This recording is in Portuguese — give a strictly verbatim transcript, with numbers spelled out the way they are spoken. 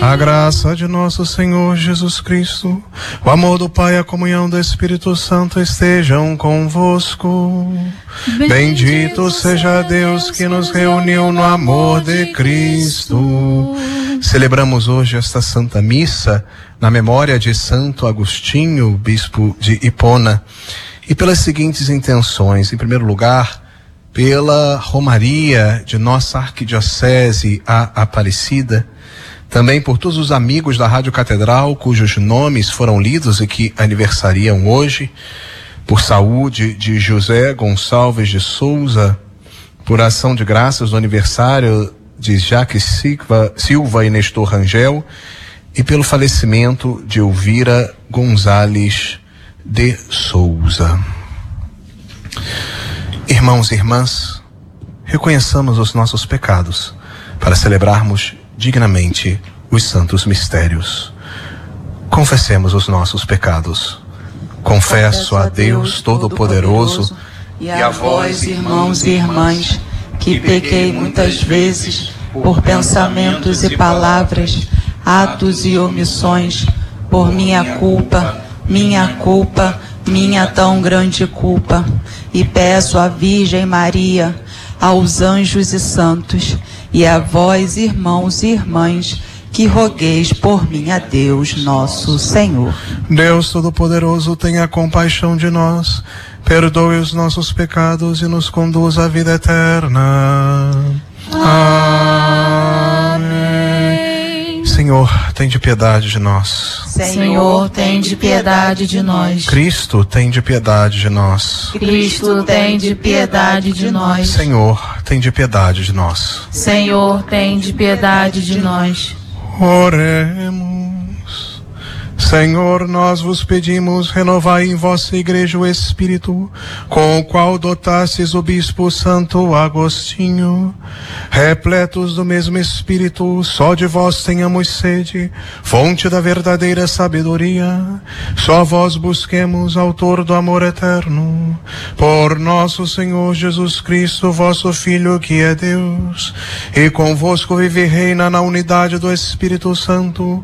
A graça de nosso Senhor Jesus Cristo, o amor do Pai e a comunhão do Espírito Santo estejam convosco. Bendito, Bendito seja Deus que nos reuniu no amor de Cristo. Celebramos hoje esta Santa Missa na memória de Santo Agostinho, bispo de Hipona, e pelas seguintes intenções. Em primeiro lugar, pela romaria de nossa arquidiocese a Aparecida, também por todos os amigos da Rádio Catedral cujos nomes foram lidos e que aniversariam hoje, por saúde de José Gonçalves de Souza, por ação de graças do aniversário de Jaques Silva, Silva e Nestor Rangel, e pelo falecimento de Elvira Gonzales de Souza. Irmãos e irmãs, reconheçamos os nossos pecados para celebrarmos dignamente os santos mistérios. Confessemos os nossos pecados. Confesso a Deus Todo-Poderoso e a vós, irmãos e irmãs, que pequei muitas vezes por pensamentos e palavras, atos e omissões, por minha culpa, minha culpa, minha tão grande culpa. E peço à Virgem Maria, aos anjos e santos, e a vós, irmãos e irmãs, que rogueis por mim a Deus nosso Senhor. Deus Todo-Poderoso, tenha compaixão de nós, perdoe os nossos pecados e nos conduz à vida eterna. Amém. Senhor, tende piedade de nós. Senhor, tende piedade de nós. Cristo, tende piedade de nós. Cristo, tende piedade de nós. Senhor, tende piedade de nós. Senhor, tende piedade de nós. Oremos. Senhor, nós vos pedimos, renovai em vossa igreja o Espírito, com o qual dotastes o bispo Santo Agostinho. Repletos do mesmo Espírito, só de vós tenhamos sede, fonte da verdadeira sabedoria. Só vós busquemos, autor do amor eterno. Por nosso Senhor Jesus Cristo, vosso Filho, que é Deus, e convosco vive e reina na unidade do Espírito Santo,